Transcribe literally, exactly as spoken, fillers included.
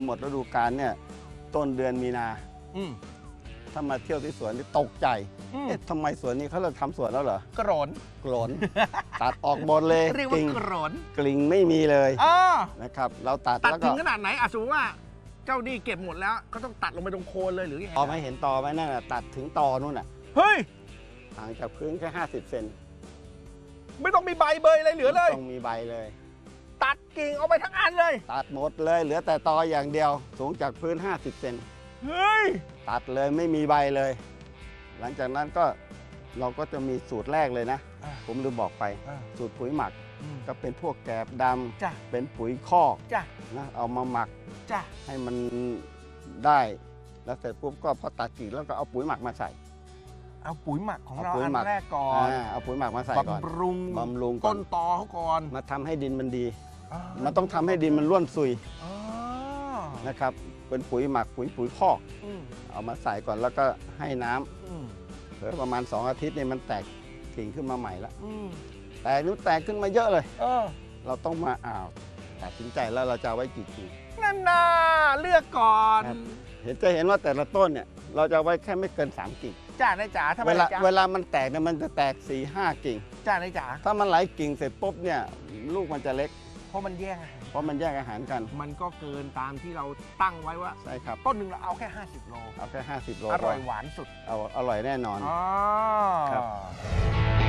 หมดฤดูกาลเนี่ยต้นเดือนมีนาอืมถ้ามาเที่ยวที่สวนนี่ตกใจเอ๊ะทำไมสวนนี้เขาเลิกทำสวนแล้วเหรอกรนกรน ตัดออกหมดเลยเรียกว่ากรนกลิ่งไม่มีเลยอ๋อนะครับเราตัดตัดแล้วก็ถึงขนาดไหนอ่ะสมมติว่าเจ้านี่เก็บหมดแล้วก็ต้องตัดลงไปตรงโคนเลยหรือยังไงตอไม่เห็นตอไหมนั่นน่ะตัดถึงตอนู่นน่ะเฮ้ยห่างจากพื้นแค่ห้าสิบเซนไม่ต้องมีใบเบยอะไรเหลือเลยต้องมีใบเลยตัดกิ่งเอาไปทั้งอันเลยตัดหมดเลยเหลือแต่ตออย่างเดียวสูงจากพื้นห้าสิบเซนเฮ้ยตัดเลยไม่มีใบเลย หลังจากนั้นก็เราก็จะมีสูตรแรกเลยนะผมลืมบอกไปสูตรปุ๋ยหมักก็เป็นพวกแกบดำเป็นปุ๋ยคอกนะเอามาหมักให้มันได้แล้วเสร็จปุ๊บก็พอตัดกิ่งแล้วก็เอาปุ๋ยหมักมาใส่เอาปุ๋ยหมักของเราอันแรกก่อนเอาปุ๋ยหมักมาใส่ก่อนบำรุงบำรุงต้นตอเขาก่อนมาทำให้ดินมันดีมันต้องทำให้ดินมันร่วนซุยนะครับเป็นปุ๋ยหมักปุ๋ยปุ๋ยคอกเอามาใส่ก่อนแล้วก็ให้น้ำเผื่อประมาณสองอาทิตย์เนี่ยมันแตกกิ่งขึ้นมาใหม่แล้วแต่นู้แตกขึ้นมาเยอะเลยเออเราต้องมาอ้าวตัดสินใจแล้วเราจะเอาไว้กี่กิ่งนั่นน่ะเลือกก่อนเห็นจะเห็นว่าแต่ละต้นเนี่ยเราจะไว้แค่ไม่เกินสามกิ่งจ้าได้จ๋าทำไมเวลาจ้าเวลามันแตกเนี่ยมันจะแตกสี่ห้ากิ่งจ้าได้จ๋าถ้ามันหลายกิ่งเสร็จปุ๊บเนี่ยลูกมันจะเล็กเพราะมันแย่งอาหารเพราะมันแย่งอาหารกันมันก็เกินตามที่เราตั้งไว้ว่าใช่ครับต้นหนึ่งเราเอาแค่ห้าสิบโลเอาแค่ห้าสิบโลอร่อยหวานสุดเอาอร่อยแน่นอนอ๋อครับ